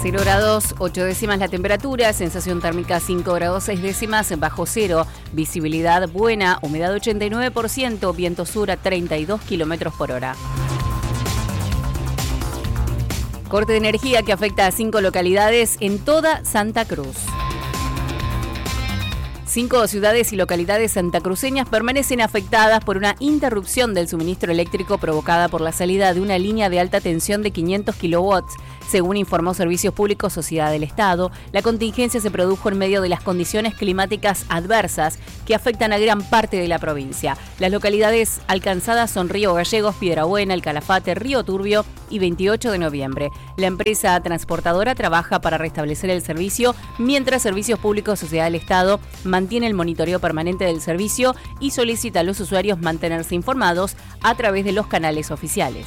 0 grados 8 décimas la temperatura, sensación térmica 5 grados 6 décimas bajo cero, visibilidad buena, humedad 89%, viento sur a 32 kilómetros por hora. Corte de energía que afecta a 5 localidades en toda Santa Cruz. 5 ciudades y localidades santacruceñas permanecen afectadas por una interrupción del suministro eléctrico provocada por la salida de una línea de alta tensión de 500 kilowatts. Según informó Servicios Públicos Sociedad del Estado, la contingencia se produjo en medio de las condiciones climáticas adversas que afectan a gran parte de la provincia. Las localidades alcanzadas son Río Gallegos, Piedrabuena, El Calafate, Río Turbio y 28 de noviembre. La empresa transportadora trabaja para restablecer el servicio, mientras Servicios Públicos Sociedad del Estado mantiene el monitoreo permanente del servicio y solicita a los usuarios mantenerse informados a través de los canales oficiales.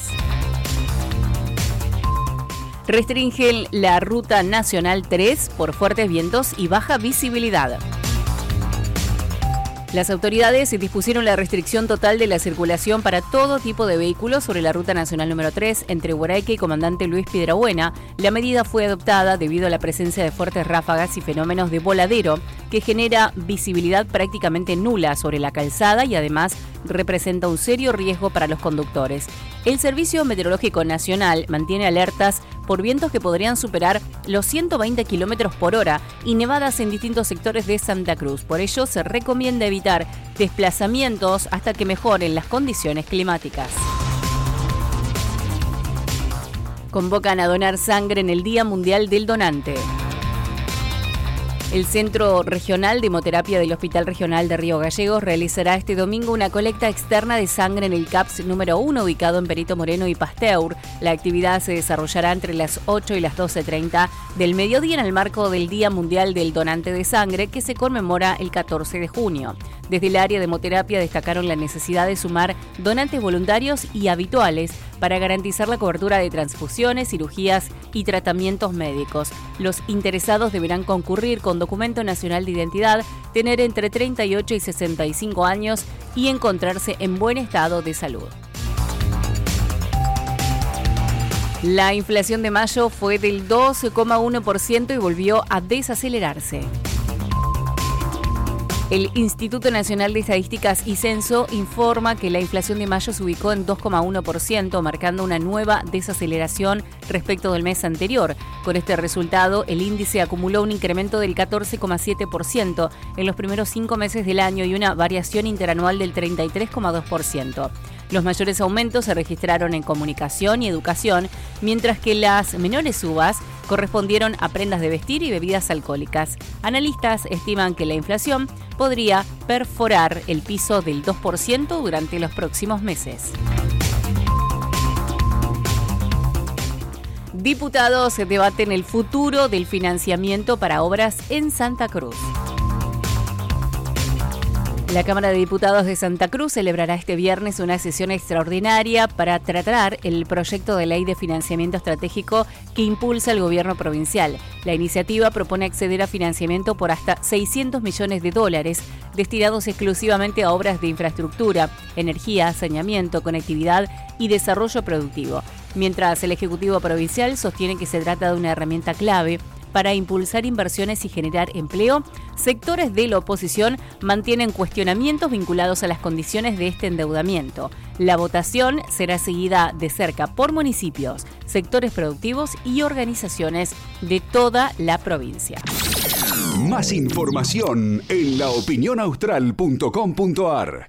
Restringen la Ruta Nacional 3 por fuertes vientos y baja visibilidad. Las autoridades dispusieron la restricción total de la circulación para todo tipo de vehículos sobre la Ruta Nacional número 3 entre Huaraique y Comandante Luis Piedrabuena. La medida fue adoptada debido a la presencia de fuertes ráfagas y fenómenos de voladero que genera visibilidad prácticamente nula sobre la calzada y además representa un serio riesgo para los conductores. El Servicio Meteorológico Nacional mantiene alertas por vientos que podrían superar los 120 kilómetros por hora y nevadas en distintos sectores de Santa Cruz. Por ello, se recomienda evitar desplazamientos hasta que mejoren las condiciones climáticas. Convocan a donar sangre en el Día Mundial del Donante. El Centro Regional de Hemoterapia del Hospital Regional de Río Gallegos realizará este domingo una colecta externa de sangre en el CAPS número 1 ubicado en Perito Moreno y Pasteur. La actividad se desarrollará entre las 8 y las 12:30 del mediodía en el marco del Día Mundial del Donante de Sangre que se conmemora el 14 de junio. Desde el área de hemoterapia destacaron la necesidad de sumar donantes voluntarios y habituales para garantizar la cobertura de transfusiones, cirugías y tratamientos médicos. Los interesados deberán concurrir con documento nacional de identidad, tener entre 38 y 65 años y encontrarse en buen estado de salud. La inflación de mayo fue del 12,1% y volvió a desacelerarse. El Instituto Nacional de Estadísticas y Censo informa que la inflación de mayo se ubicó en 2,1%, marcando una nueva desaceleración respecto del mes anterior. Con este resultado, el índice acumuló un incremento del 14,7% en los primeros 5 meses del año y una variación interanual del 33,2%. Los mayores aumentos se registraron en comunicación y educación, mientras que las menores subas correspondieron a prendas de vestir y bebidas alcohólicas. Analistas estiman que la inflación podría perforar el piso del 2% durante los próximos meses. Diputados debaten el futuro del financiamiento para obras en Santa Cruz. La Cámara de Diputados de Santa Cruz celebrará este viernes una sesión extraordinaria para tratar el proyecto de ley de financiamiento estratégico que impulsa el gobierno provincial. La iniciativa propone acceder a financiamiento por hasta $600 millones destinados exclusivamente a obras de infraestructura, energía, saneamiento, conectividad y desarrollo productivo. Mientras el Ejecutivo Provincial sostiene que se trata de una herramienta clave para impulsar inversiones y generar empleo, sectores de la oposición mantienen cuestionamientos vinculados a las condiciones de este endeudamiento. La votación será seguida de cerca por municipios, sectores productivos y organizaciones de toda la provincia. Más información en laopinionaustral.com.ar.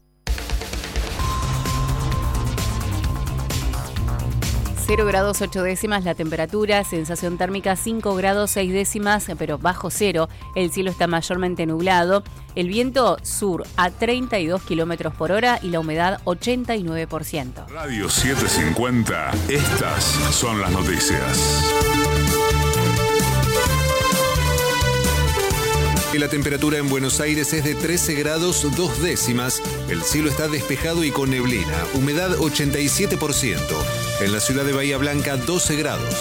0 grados 8 décimas la temperatura, sensación térmica 5 grados 6 décimas, pero bajo cero. El cielo está mayormente nublado. El viento sur a 32 kilómetros por hora y la humedad 89%. Radio 750, estas son las noticias. La temperatura en Buenos Aires es de 13 grados 2 décimas. El cielo está despejado y con neblina. Humedad 87%. En la ciudad de Bahía Blanca 12 grados.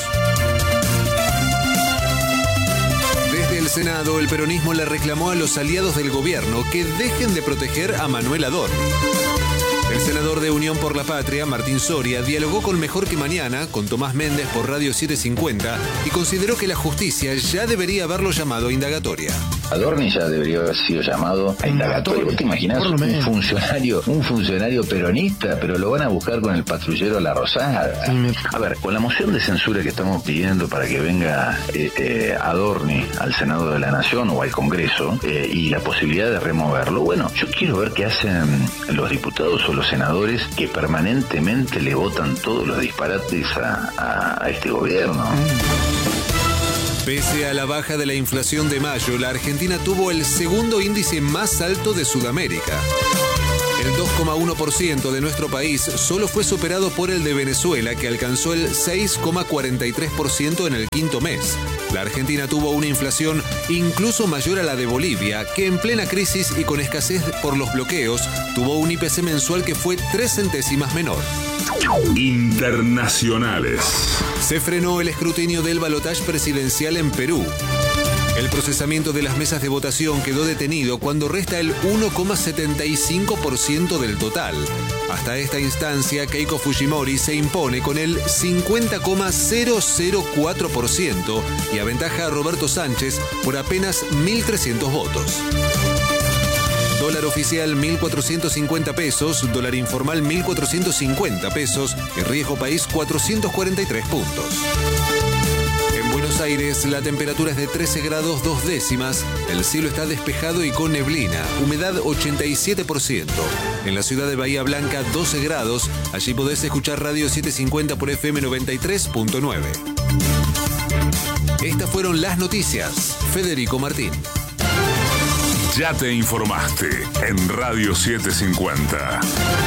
Desde el Senado, el peronismo le reclamó a los aliados del gobierno que dejen de proteger a Manuel Adorni. El senador de Unión por la Patria, Martín Soria, dialogó con Mejor que Mañana, con Tomás Méndez por Radio 750, y consideró que la justicia ya debería haberlo llamado a indagatoria. Adorni ya debería haber sido llamado a indagatoria. ¿Vos te imaginás un funcionario peronista, pero lo van a buscar con el patrullero La Rosada? A ver, con la moción de censura que estamos pidiendo para que venga Adorni al Senado de la Nación o al Congreso y la posibilidad de removerlo, bueno, yo quiero ver qué hacen los diputados o los senadores que permanentemente le votan todos los disparates a este gobierno. Pese a la baja de la inflación de mayo, la Argentina tuvo el segundo índice más alto de Sudamérica. El 2,1% de nuestro país solo fue superado por el de Venezuela, que alcanzó el 6,43% en el quinto mes. La Argentina tuvo una inflación incluso mayor a la de Bolivia, que en plena crisis y con escasez por los bloqueos, tuvo un IPC mensual que fue 3 centésimas menor. Internacionales. Se frenó el escrutinio del balotaje presidencial en Perú. El procesamiento de las mesas de votación quedó detenido cuando resta el 1,75% del total. Hasta esta instancia, Keiko Fujimori se impone con el 50,004% y aventaja a Roberto Sánchez por apenas 1.300 votos. Dólar oficial 1.450 pesos, dólar informal 1.450 pesos y riesgo país 443 puntos. En Buenos Aires la temperatura es de 13 grados 2 décimas, el cielo está despejado y con neblina, humedad 87%. En la ciudad de Bahía Blanca 12 grados, allí podés escuchar Radio 750 por FM 93.9. Estas fueron las noticias. Federico Martín. Ya te informaste en Radio 750.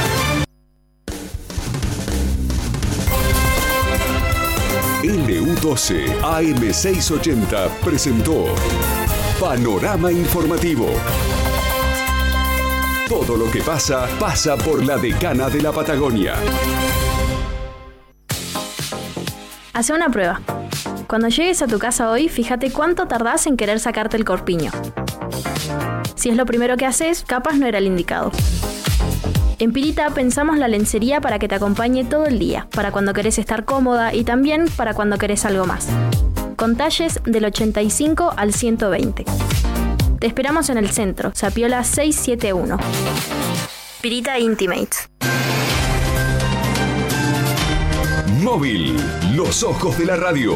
LU12 AM680 presentó Panorama Informativo. Todo lo que pasa, pasa por la Decana de la Patagonia. Hace una prueba. Cuando llegues a tu casa hoy, fíjate cuánto tardás en querer sacarte el corpiño. Si es lo primero que haces, capaz no era el indicado. En Pirita pensamos la lencería para que te acompañe todo el día, para cuando querés estar cómoda y también para cuando querés algo más. Con talles del 85 al 120. Te esperamos en el centro, Sapiola 671. Pirita Intimates. Móvil, los ojos de la radio.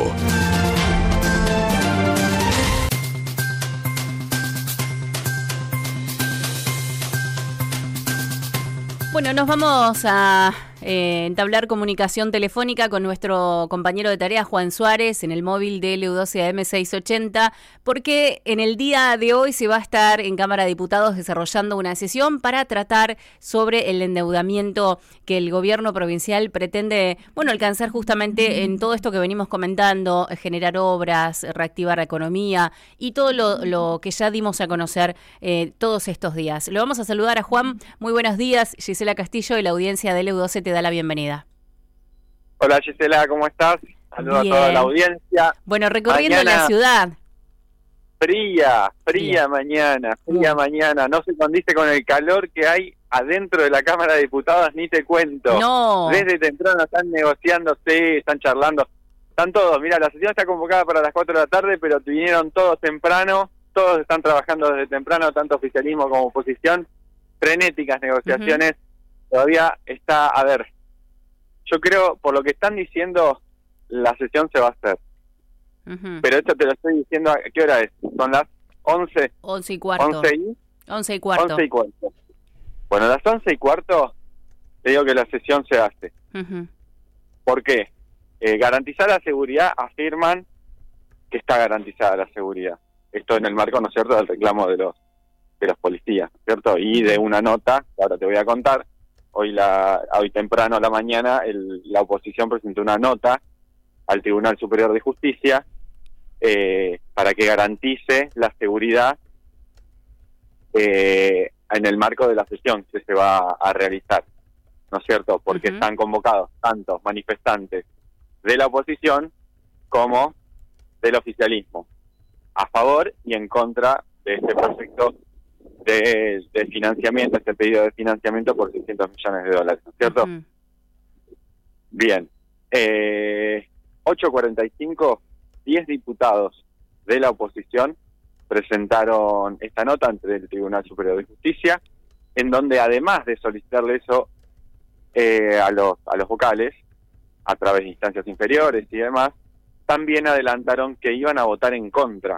Bueno, nos vamos a entablar comunicación telefónica con nuestro compañero de tarea Juan Suárez en el móvil de LU12 AM680, porque en el día de hoy se va a estar en Cámara de Diputados desarrollando una sesión para tratar sobre el endeudamiento que el gobierno provincial pretende, alcanzar justamente en todo esto que venimos comentando, generar obras, reactivar la economía y todo lo que ya dimos a conocer todos estos días. Lo vamos a saludar a Juan. Muy buenos días, Gisela Castillo, y la audiencia de LU12 te da la bienvenida. Hola Gisela, ¿cómo estás? Saludos a toda la audiencia. Bueno, recorriendo mañana, la ciudad. Fría mañana, mañana. No se condice con el calor que hay adentro de la Cámara de Diputados, ni te cuento. No. Desde temprano están negociándose, están charlando. Están todos. Mira, la sesión está convocada para las 4 de la tarde, pero vinieron todos temprano. Todos están trabajando desde temprano, tanto oficialismo como oposición. Frenéticas negociaciones. Todavía está, yo creo, por lo que están diciendo, la sesión se va a hacer. Pero esto te lo estoy diciendo, ¿a qué hora es? Son las 11. 11 y cuarto. 11 y cuarto. Bueno, a las 11 y cuarto, te digo que la sesión se hace. ¿Por qué? Garantizar la seguridad, afirman que está garantizada la seguridad. Esto en el marco, ¿no es cierto?, del reclamo de los policías, ¿cierto? Y de una nota, que ahora te voy a contar. Hoy temprano a la mañana la oposición presentó una nota al Tribunal Superior de Justicia para que garantice la seguridad en el marco de la sesión que se va a realizar, ¿no es cierto? Porque están convocados tantos manifestantes de la oposición como del oficialismo, a favor y en contra de este proyecto de financiamiento, este pedido de financiamiento por $600 millones, ¿no es cierto? Uh-huh. Bien. 8:45, 10 diputados de la oposición presentaron esta nota ante el Tribunal Superior de Justicia, en donde además de solicitarle eso a los vocales, a través de instancias inferiores y demás, también adelantaron que iban a votar en contra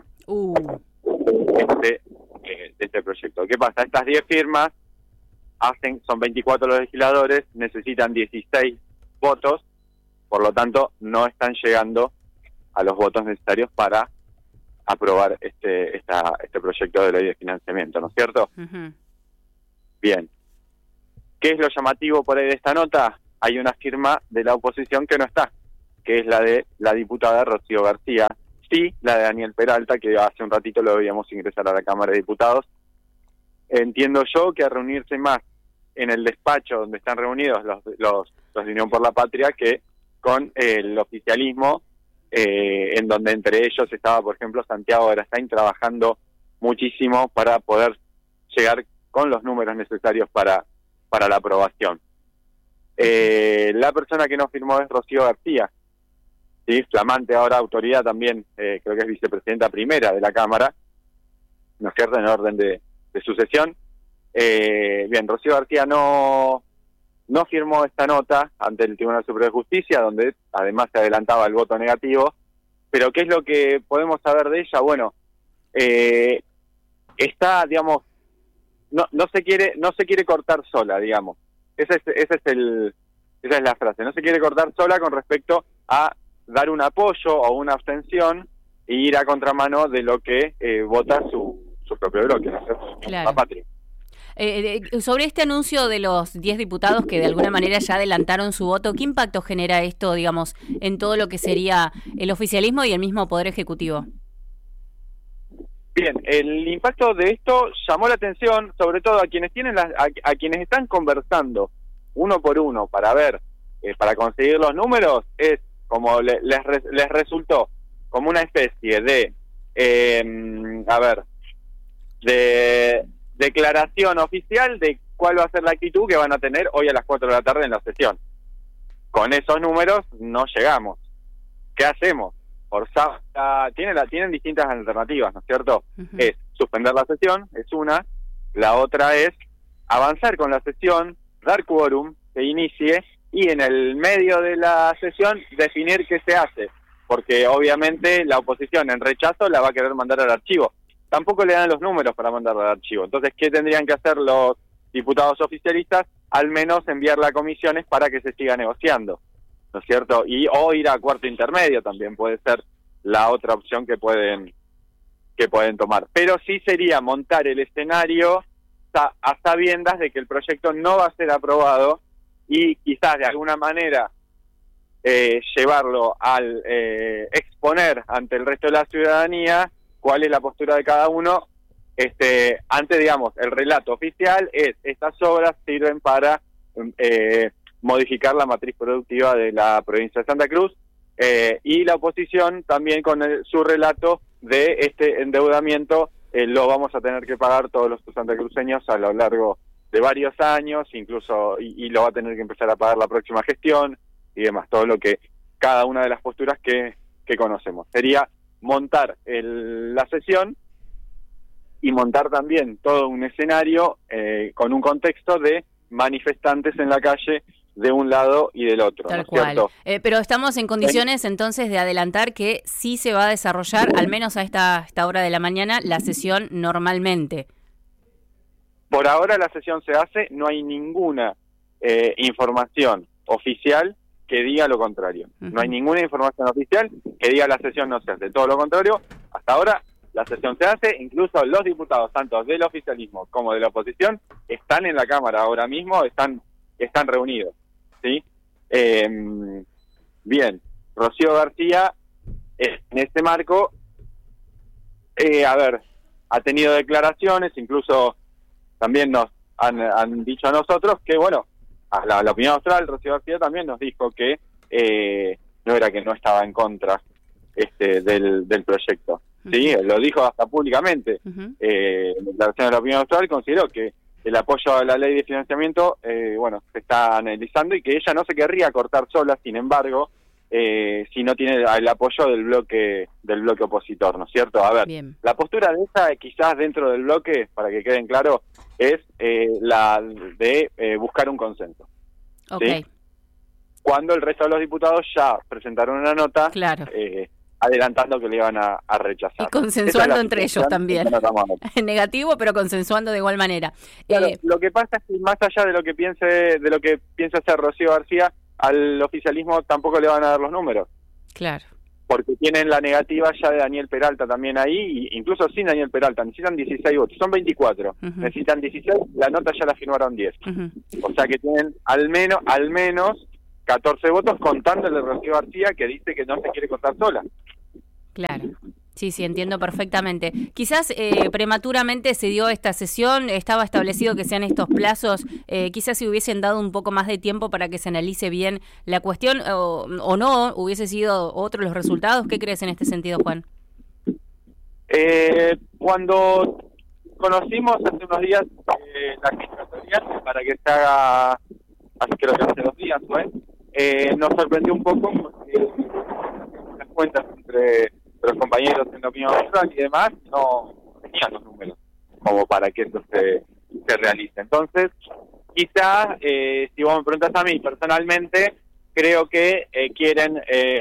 de este proyecto. ¿Qué pasa? Estas 10 firmas son 24 los legisladores, necesitan 16 votos, por lo tanto no están llegando a los votos necesarios para aprobar este proyecto de ley de financiamiento, ¿no es cierto? Uh-huh. Bien. ¿Qué es lo llamativo por ahí de esta nota? Hay una firma de la oposición que no está, que es la de la diputada Rocío García, sí, la de Daniel Peralta, que hace un ratito lo veíamos ingresar a la Cámara de Diputados. Entiendo yo que a reunirse más en el despacho donde están reunidos los de Unión por la Patria que con el oficialismo, en donde entre ellos estaba, por ejemplo, Santiago Grassain trabajando muchísimo para poder llegar con los números necesarios para la aprobación. La persona que no firmó es Rocío García, ¿sí? Flamante ahora autoridad también, creo que es vicepresidenta primera de la Cámara, ¿no es cierto?, en orden de sucesión. Bien, Rocío García no firmó esta nota ante el Tribunal Superior de Justicia, donde además se adelantaba el voto negativo. Pero ¿qué es lo que podemos saber de ella? Bueno, está, digamos, no se quiere cortar sola, digamos. Esa es la frase. No se quiere cortar sola con respecto a dar un apoyo o una abstención e ir a contramano de lo que vota su propio bloque, ¿no? Claro. La Patria. Sobre este anuncio de los 10 diputados que de alguna manera ya adelantaron su voto, ¿qué impacto genera esto, digamos, en todo lo que sería el oficialismo y el mismo Poder Ejecutivo? Bien, el impacto de esto llamó la atención, sobre todo a quienes tienen a quienes están conversando uno por uno para ver, para conseguir los números, es como les resultó como una especie de, de declaración oficial de cuál va a ser la actitud que van a tener hoy a las 4 de la tarde en la sesión. Con esos números no llegamos. ¿Qué hacemos? Tienen distintas alternativas, ¿no es cierto? Uh-huh. Es suspender la sesión, es una. La otra es avanzar con la sesión, dar quórum, se inicie, y en el medio de la sesión definir qué se hace. Porque obviamente la oposición en rechazo la va a querer mandar al archivo. Tampoco le dan los números para mandarla al archivo. Entonces, ¿qué tendrían que hacer los diputados oficialistas? Al menos enviarla a comisiones para que se siga negociando, ¿no es cierto? O ir a cuarto intermedio también puede ser la otra opción que pueden tomar. Pero sí sería montar el escenario a sabiendas de que el proyecto no va a ser aprobado y quizás de alguna manera llevarlo al exponer ante el resto de la ciudadanía cuál es la postura de cada uno. Antes, digamos, el relato oficial es: estas obras sirven para modificar la matriz productiva de la provincia de Santa Cruz, y la oposición también con su relato de este endeudamiento lo vamos a tener que pagar todos los santacruceños a lo largo de varios años, incluso y lo va a tener que empezar a pagar la próxima gestión y demás, todo lo que cada una de las posturas que conocemos. Sería montar la sesión y montar también todo un escenario con un contexto de manifestantes en la calle de un lado y del otro. Tal ¿no es cual. cierto? Pero estamos en condiciones entonces de adelantar que sí se va a desarrollar, al menos a esta hora de la mañana, la sesión normalmente. Por ahora la sesión se hace, no hay ninguna información oficial que diga lo contrario. Uh-huh. No hay ninguna información oficial que diga la sesión no se hace. Todo lo contrario, hasta ahora la sesión se hace, incluso los diputados, tanto del oficialismo como de la oposición, están en la Cámara ahora mismo, están reunidos, ¿sí? Bien, Rocío García, en este marco, ha tenido declaraciones, incluso también nos han dicho a nosotros que, bueno, a la opinión austral, Rocío García también nos dijo que no era que no estaba en contra del proyecto. ¿sí? Lo dijo hasta públicamente. En la declaración de la opinión austral consideró que el apoyo a la ley de financiamiento, se está analizando y que ella no se querría cortar sola, sin embargo, si no tiene el apoyo del bloque opositor, ¿no es cierto? A ver, bien. La postura de esa, quizás dentro del bloque, para que queden claro, es la de buscar un consenso. Okay. ¿Sí? Cuando el resto de los diputados ya presentaron una nota, claro. Adelantando que le iban a rechazar. Y consensuando entre ellos también. En negativo, pero consensuando de igual manera. Claro, lo que pasa es que más allá de lo que piensa hacer Rocío García, al oficialismo tampoco le van a dar los números. Claro. Porque tienen la negativa ya de Daniel Peralta también ahí, y incluso sin Daniel Peralta, necesitan 16 votos, son 24, necesitan 16, la nota ya la firmaron 10. O sea que tienen al menos 14 votos, contándole a Rocío García, que dice que no se quiere cortar sola. Claro. Sí, entiendo perfectamente. Quizás prematuramente se dio esta sesión, estaba establecido que sean estos plazos, quizás si hubiesen dado un poco más de tiempo para que se analice bien la cuestión, o no, hubiese sido otros los resultados. ¿Qué crees en este sentido, Juan? Cuando conocimos hace unos días la convocatoria para que se haga, creo que hace 2 días, nos sorprendió un poco porque las cuentas entre los compañeros en la opinión austral y demás no tenían los números como para que eso se realice. Entonces, quizás, si vos me preguntas a mí personalmente, creo que quieren,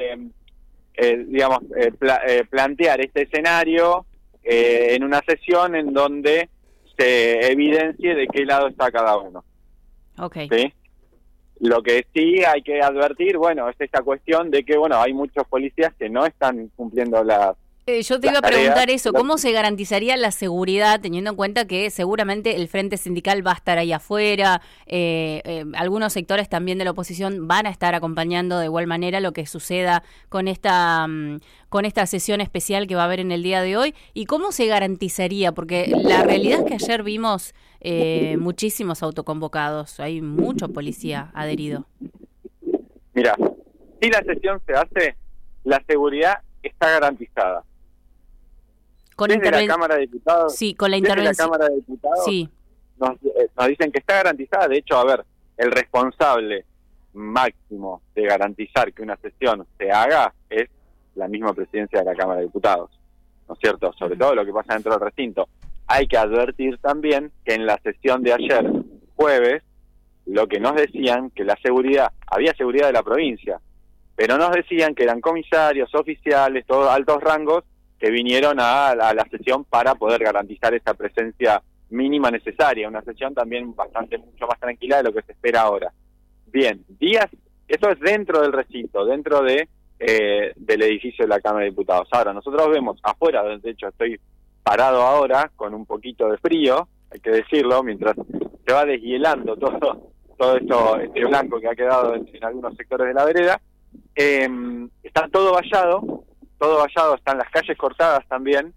plantear este escenario en una sesión en donde se evidencie de qué lado está cada uno. Okay. ¿Sí? Lo que sí hay que advertir, es esta cuestión de que, hay muchos policías que no están cumpliendo yo te iba a preguntar eso, ¿cómo se garantizaría la seguridad teniendo en cuenta que seguramente el Frente Sindical va a estar ahí afuera, algunos sectores también de la oposición van a estar acompañando de igual manera lo que suceda con esta sesión especial que va a haber en el día de hoy? ¿Y cómo se garantizaría? Porque la realidad es que ayer vimos muchísimos autoconvocados, hay mucho policía adherido. Mira, si la sesión se hace, la seguridad está garantizada. Desde la Cámara de Diputados, sí, con la intervención. La Cámara de Diputados sí. nos dicen que está garantizada. De hecho, el responsable máximo de garantizar que una sesión se haga es la misma presidencia de la Cámara de Diputados, ¿no es cierto? Sobre todo lo que pasa dentro del recinto. Hay que advertir también que en la sesión de ayer, jueves, lo que nos decían que había seguridad de la provincia, pero nos decían que eran comisarios, oficiales, todos altos rangos, que vinieron a la sesión para poder garantizar esa presencia mínima necesaria, una sesión también mucho más tranquila de lo que se espera ahora. Bien, eso es dentro del recinto, dentro del edificio de la Cámara de Diputados. Ahora, nosotros vemos afuera, de hecho estoy parado ahora con un poquito de frío, hay que decirlo, mientras se va deshielando todo esto, este blanco que ha quedado en algunos sectores de la vereda. Está todo vallado, están las calles cortadas también,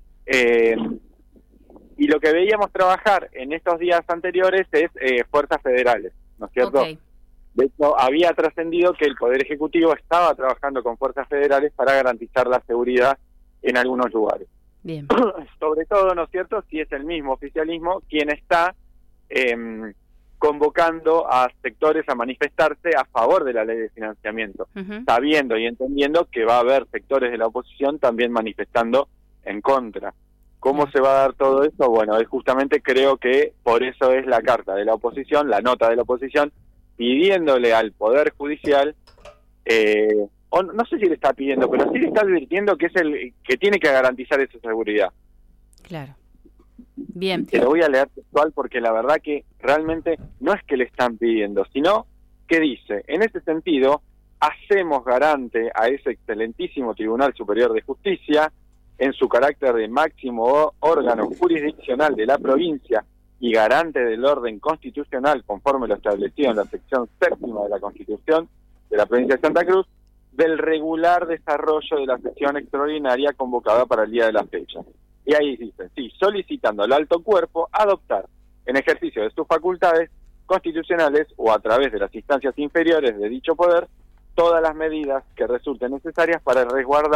y lo que veíamos trabajar en estos días anteriores es fuerzas federales, ¿no es cierto? Okay. De hecho, había trascendido que el Poder Ejecutivo estaba trabajando con fuerzas federales para garantizar la seguridad en algunos lugares. Bien. Sobre todo, ¿no es cierto?, si es el mismo oficialismo quien está convocando a sectores a manifestarse a favor de la ley de financiamiento, sabiendo y entendiendo que va a haber sectores de la oposición también manifestando en contra. ¿Cómo se va a dar todo eso? Bueno, es justamente, creo que por eso es la carta de la oposición, la nota de la oposición, pidiéndole al Poder Judicial, o no sé si le está pidiendo, pero sí le está advirtiendo que es el que tiene que garantizar esa seguridad. Claro. Bien. Te lo voy a leer textual porque la verdad que realmente no es que le están pidiendo, sino que dice, en ese sentido, hacemos garante a ese excelentísimo Tribunal Superior de Justicia, en su carácter de máximo órgano jurisdiccional de la provincia y garante del orden constitucional conforme lo establecido en la sección 7ª de la Constitución de la provincia de Santa Cruz, del regular desarrollo de la sesión extraordinaria convocada para el día de la fecha. Y ahí dice, sí, solicitando al alto cuerpo adoptar, en ejercicio de sus facultades constitucionales o a través de las instancias inferiores de dicho poder, todas las medidas que resulten necesarias para resguardar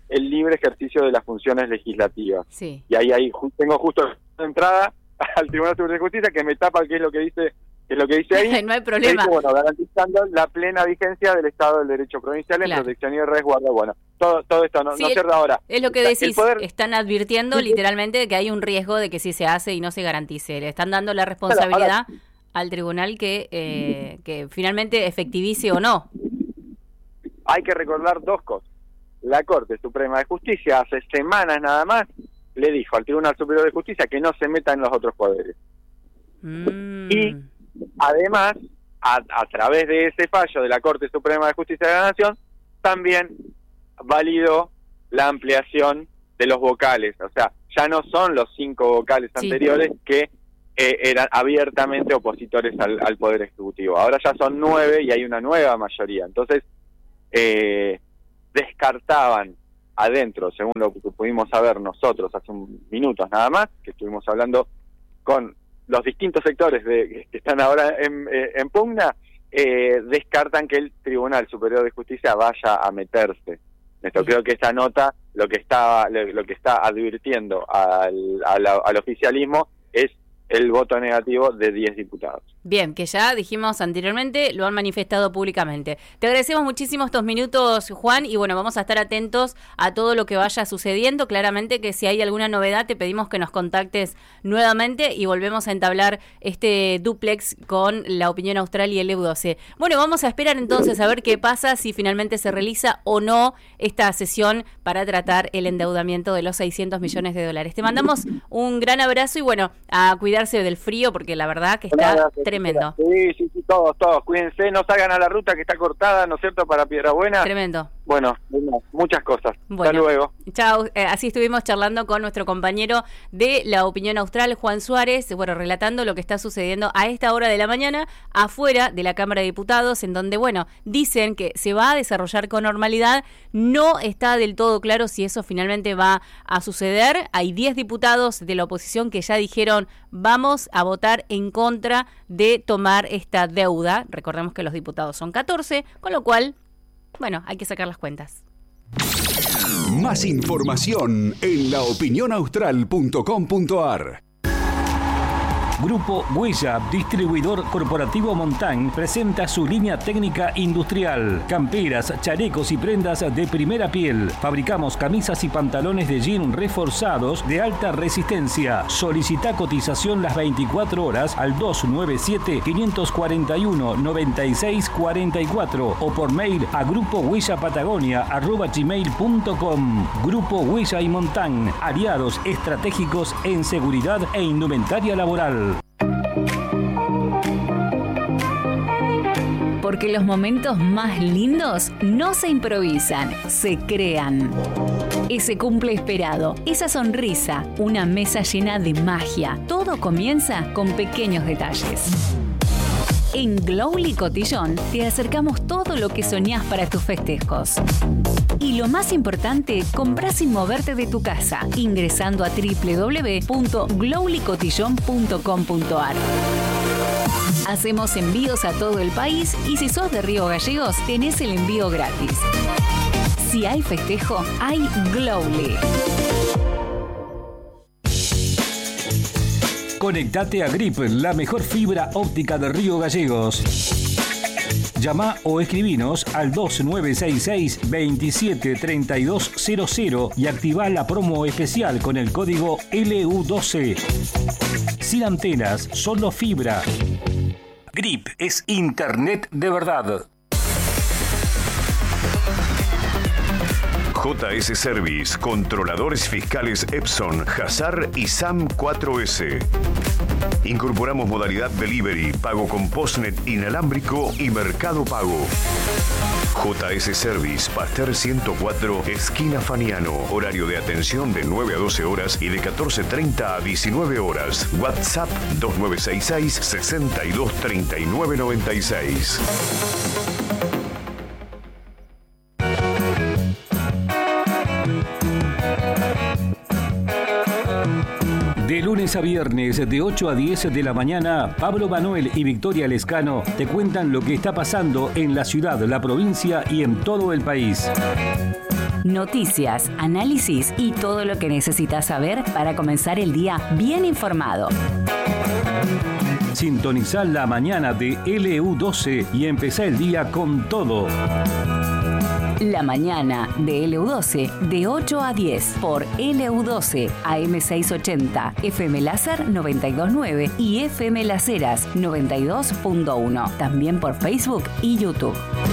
el libre ejercicio de las funciones legislativas. Sí. Y ahí tengo justo la entrada al Tribunal Superior de Justicia que me tapa qué es lo que dice ahí. No hay problema. Dice, bueno, garantizando la plena vigencia del Estado del Derecho Provincial en protección y resguardo. Bueno, todo esto no se da ahora. Es lo que decís, están advirtiendo literalmente que hay un riesgo de que sí se hace y no se garantice. Le están dando la responsabilidad al tribunal que finalmente efectivice o no. Hay que recordar dos cosas. La Corte Suprema de Justicia hace semanas nada más le dijo al Tribunal Superior de Justicia que no se meta en los otros poderes. Y además, a través de ese fallo de la Corte Suprema de Justicia de la Nación, también validó la ampliación de los vocales. O sea, ya no son los 5 vocales anteriores que eran abiertamente opositores al Poder Ejecutivo. Ahora ya son 9 y hay una nueva mayoría. Entonces, descartaban adentro, según lo que pudimos saber nosotros hace minutos nada más, que estuvimos hablando con los distintos sectores que están ahora en pugna, descartan que el Tribunal Superior de Justicia vaya a meterse. Esto creo que esta nota lo que está advirtiendo al oficialismo es el voto negativo de 10 diputados. Bien, que ya dijimos anteriormente, lo han manifestado públicamente. Te agradecemos muchísimo estos minutos, Juan, y bueno, vamos a estar atentos a todo lo que vaya sucediendo. Claramente que si hay alguna novedad te pedimos que nos contactes nuevamente y volvemos a entablar este dúplex con la Opinión Austral y el EU12. Bueno, vamos a esperar entonces a ver qué pasa, si finalmente se realiza o no esta sesión para tratar el endeudamiento de los 600 millones de dólares. Te mandamos un gran abrazo y bueno, a cuidarse del frío porque la verdad que está tremendo. Sí, todos, cuídense, no salgan a la ruta que está cortada, ¿no es cierto?, para Piedrabuena. Tremendo. Bueno, muchas cosas. Bueno, hasta luego. Chao, así estuvimos charlando con nuestro compañero de la Opinión Austral, Juan Suárez, bueno, relatando lo que está sucediendo a esta hora de la mañana afuera de la Cámara de Diputados, en donde, bueno, dicen que se va a desarrollar con normalidad, no está del todo claro si eso finalmente va a suceder. Hay 10 diputados de la oposición que ya dijeron vamos a votar en contra de tomar esta deuda. Recordemos que los diputados son 14, con lo cual, bueno, hay que sacar las cuentas. Más información en laopinionaustral.com.ar. Grupo Huella, distribuidor corporativo Montán, presenta su línea técnica industrial. Camperas, chalecos y prendas de primera piel. Fabricamos camisas y pantalones de jean reforzados de alta resistencia. Solicita cotización las 24 horas al 297-541-9644 o por mail a grupohuellapatagonia@gmail.com. Grupo Huella y Montán, aliados estratégicos en seguridad e indumentaria laboral. Porque los momentos más lindos no se improvisan, se crean. Ese cumple esperado, esa sonrisa, una mesa llena de magia, todo comienza con pequeños detalles. En Glowly Cotillón te acercamos todo lo que soñás para tus festejos. Y lo más importante, comprá sin moverte de tu casa, ingresando a www.glowlycotillon.com.ar. Hacemos envíos a todo el país y si sos de Río Gallegos, tenés el envío gratis. Si hay festejo, hay Glowly. Conectate a Grip, la mejor fibra óptica de Río Gallegos. Llama o escribinos al 2966-273200 y activa la promo especial con el código LU12. Sin antenas, solo fibra. Grip es internet de verdad. JS Service, controladores fiscales Epson, Hazar y SAM 4S. Incorporamos modalidad delivery, pago con postnet inalámbrico y mercado pago. JS Service, Pasteur 104, esquina Faniano. Horario de atención de 9 a 12 horas y de 14:30 a 19 horas. WhatsApp 2966-623996. De lunes a viernes, de 8 a 10 de la mañana, Pablo Manuel y Victoria Lescano te cuentan lo que está pasando en la ciudad, la provincia y en todo el país. noticias, análisis y todo lo que necesitas saber para comenzar el día bien informado. Sintonizá la mañana de LU12 y empezá el día con todo. La mañana de LU12 de 8 a 10 por LU12 AM680, FM Láser 92.9 y FM Las Heras 92.1. También por Facebook y YouTube.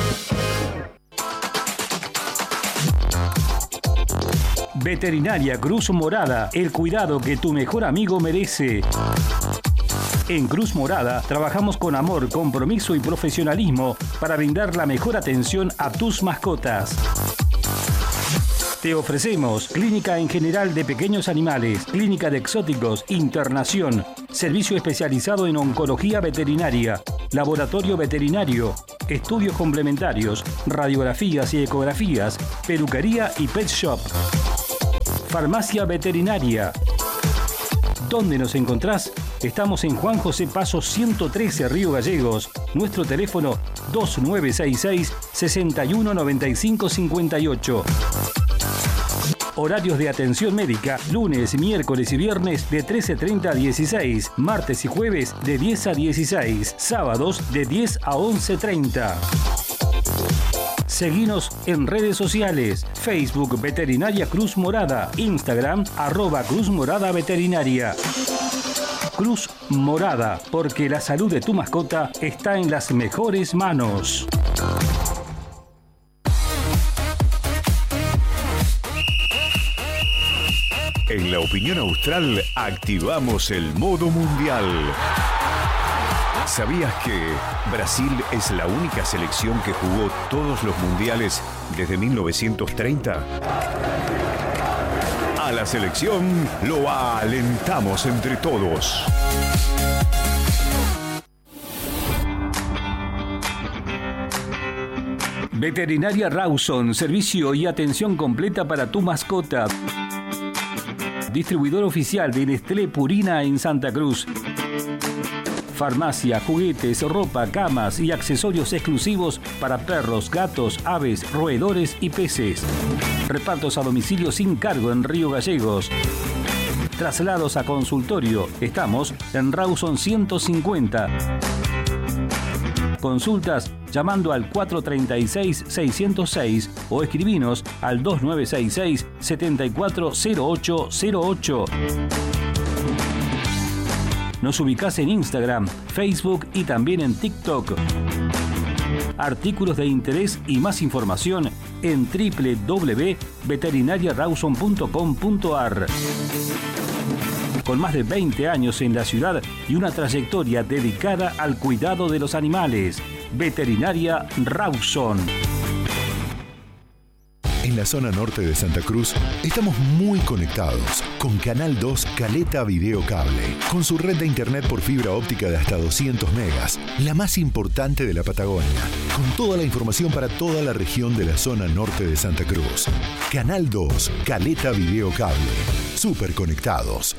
Veterinaria Cruz Morada, el cuidado que tu mejor amigo merece. En Cruz Morada trabajamos con amor, compromiso y profesionalismo para brindar la mejor atención a tus mascotas. Te ofrecemos clínica en general de pequeños animales, clínica de exóticos, internación, servicio especializado en oncología veterinaria, laboratorio veterinario, estudios complementarios, radiografías y ecografías, peluquería y pet shop. Farmacia veterinaria. ¿Dónde nos encontrás? Estamos en Juan José Paso 113, Río Gallegos. Nuestro teléfono 2966-619558. Horarios de atención médica, lunes, miércoles y viernes de 13:30 a 16, martes y jueves de 10 a 16, sábados de 10 a 11:30. Seguinos en redes sociales, Facebook Veterinaria Cruz Morada, Instagram @Cruz Morada Veterinaria. Cruz Morada, porque la salud de tu mascota está en las mejores manos. En la opinión austral activamos el modo mundial. ¿Sabías que Brasil es la única selección que jugó todos los mundiales desde 1930? A la selección lo alentamos entre todos. Veterinaria Rawson, servicio y atención completa para tu mascota. Distribuidor oficial de Nestlé Purina en Santa Cruz. Farmacia, juguetes, ropa, camas y accesorios exclusivos para perros, gatos, aves, roedores y peces. Repartos a domicilio sin cargo en Río Gallegos. Traslados a consultorio. Estamos en Rawson 150. Consultas llamando al 436-606 o escribinos al 2966-740808. Nos ubicás en Instagram, Facebook y también en TikTok. Artículos de interés y más información en www.veterinariarawson.com.ar. Con más de 20 años en la ciudad y una trayectoria dedicada al cuidado de los animales. Veterinaria Rawson. En la zona norte de Santa Cruz estamos muy conectados con Canal 2 Caleta Video Cable, con su red de internet por fibra óptica de hasta 200 megas, la más importante de la Patagonia, con toda la información para toda la región de la zona norte de Santa Cruz. Canal 2 Caleta Video Cable, súper conectados.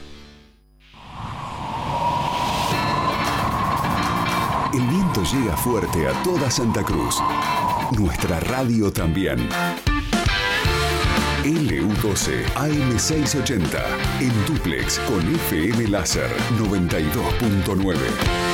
El viento llega fuerte a toda Santa Cruz. Nuestra radio también. LU12 AM680 en duplex con FM Láser 92.9.